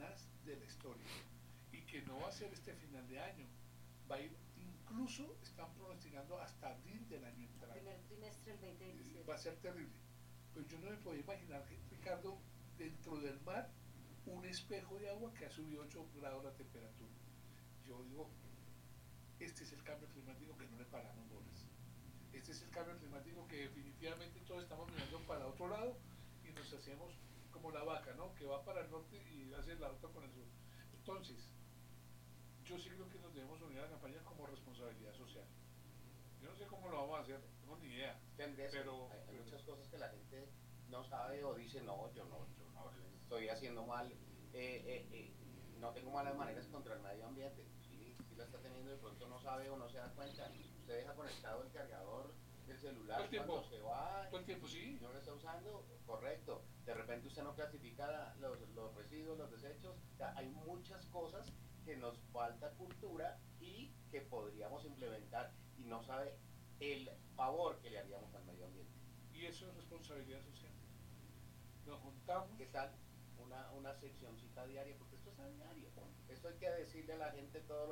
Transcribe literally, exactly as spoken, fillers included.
más de la historia y que no va a ser este final de año, va a ir, incluso están pronosticando hasta abril del año entrante. Primer trimestre del Eh, dos mil veintisiete. va a ser terrible. Pues yo no me podía imaginar, Ricardo, dentro del mar, un espejo de agua que ha subido ocho grados la temperatura. Yo digo, este es el cambio climático que no le paramos bolas. Este es el cambio climático que definitivamente todos estamos mirando para otro lado y nos hacemos como la vaca, ¿no? Que va para el norte y hace la ruta con el sur. Entonces, yo sí creo que nos debemos unir a la campaña como responsabilidad social. Yo no sé cómo lo vamos a hacer, no tengo ni idea, Es que Andrés, pero, hay, hay pero muchas cosas que la gente no sabe o dice, no, yo no, yo no les estoy haciendo mal, eh, eh, eh, no tengo malas maneras contra el medio ambiente. Sí, sí la está teniendo, de pronto no sabe o no se da cuenta. Usted deja conectado el cargador del todo el celular cuando tiempo, se va todo el tiempo y sí. no lo está usando, correcto. De repente usted no clasifica los, los residuos, los desechos. O sea, hay muchas cosas que nos falta cultura y que podríamos implementar y no sabe el favor que le haríamos al medio ambiente. Y eso es responsabilidad social. Nos juntamos. ¿Qué tal? Una, una seccioncita diaria, porque esto es a diario. Esto hay que decirle a la gente todos